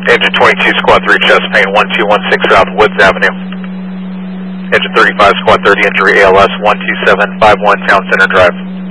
Engine 22, Squad 3, chest pain, 1216 South Woods Avenue. Engine 35, Squad 30, injury ALS 12751, Town Center Drive.